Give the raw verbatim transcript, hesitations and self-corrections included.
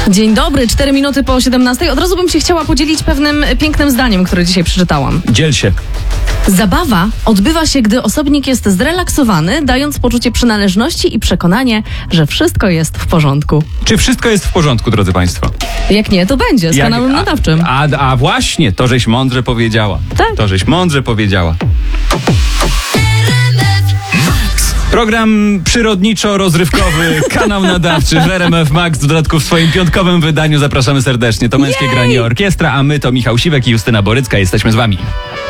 Dzień dobry, cztery minuty po siedemnastej. Od razu bym się chciała podzielić pewnym pięknym zdaniem, które dzisiaj przeczytałam. Dziel się. Zabawa odbywa się, gdy osobnik jest zrelaksowany, dając poczucie przynależności i przekonanie, że wszystko jest w porządku. Czy wszystko jest w porządku, drodzy państwo? Jak nie, to będzie z Jak- kanałem a- nadawczym. A, a właśnie, to żeś mądrze powiedziała. Tak. To żeś mądrze powiedziała. Program przyrodniczo-rozrywkowy, kanał nadawczy w R M F Max, w dodatku w swoim piątkowym wydaniu. Zapraszamy serdecznie. To Męskie Jej! Granie Orkiestra, a my to Michał Siwek i Justyna Borycka. Jesteśmy z wami.